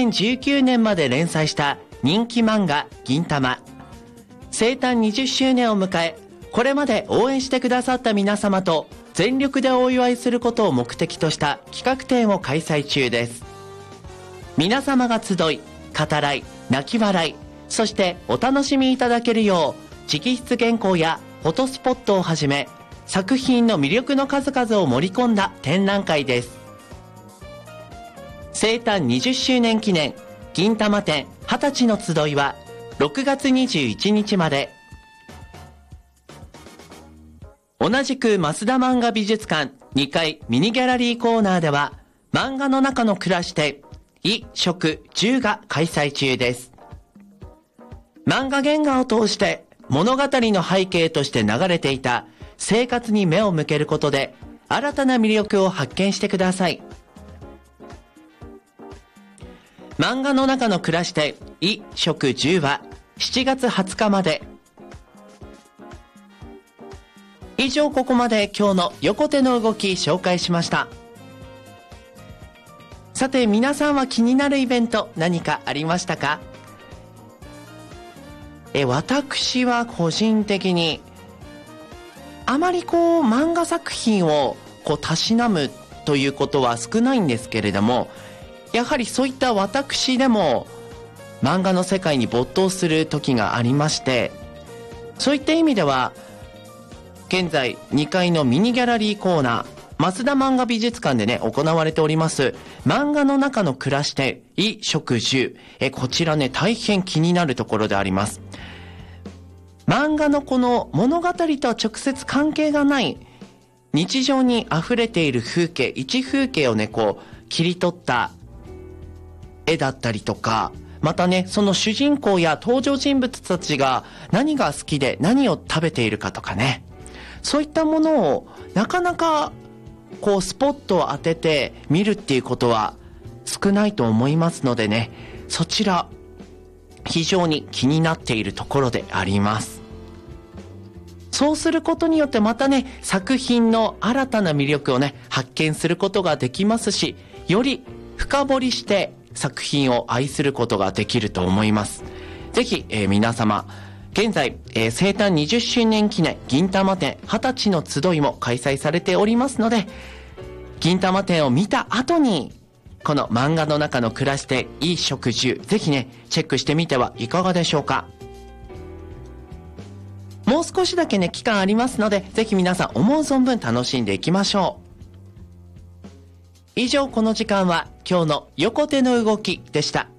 2019年まで連載した人気漫画銀魂。生誕20周年を迎え、これまで応援してくださった皆様と全力でお祝いすることを目的とした企画展を開催中です。皆様が集い、語らい、泣き笑い、そしてお楽しみいただけるよう、直筆原稿やフォトスポットをはじめ、作品の魅力の数々を盛り込んだ展覧会です。生誕20周年記念銀魂展20歳の集いは6月21日まで。同じく増田漫画美術館2階ミニギャラリーコーナーでは、漫画の中の暮らし展衣食住が開催中です。漫画原画を通して物語の背景として流れていた生活に目を向けることで、新たな魅力を発見してください。漫画の中の暮らし展衣食住は7月20日まで。以上、ここまで今日の横手の動き紹介しました。さて、皆さんは気になるイベント何かありましたか？私は個人的にあまり漫画作品をたしなむということは少ないんですけれども、やはりそういった私でも漫画の世界に没頭する時がありまして、そういった意味では現在2階のミニギャラリーコーナー増田漫画美術館でね行われております漫画の中の暮らし展衣食住、こちらね大変気になるところであります。漫画のこの物語とは直接関係がない日常に溢れている風景、一風景をね切り取った絵だったりとか、またねその主人公や登場人物たちが何が好きで何を食べているかとかね、そういったものをなかなかスポットを当てて見るっていうことは少ないと思いますのでね、そちら非常に気になっているところであります。そうすることによってまたね作品の新たな魅力をね発見することができますし、より深掘りして作品を愛することができると思います。ぜひ、皆様現在、生誕20周年記念銀魂展20歳の集いも開催されておりますので、銀魂展を見た後にこの漫画の中の暮らし展衣食住、ぜひねチェックしてみてはいかがでしょうか。もう少しだけね期間ありますので、ぜひ皆さん思う存分楽しんでいきましょう。以上、この時間は今日の横手の動きでした。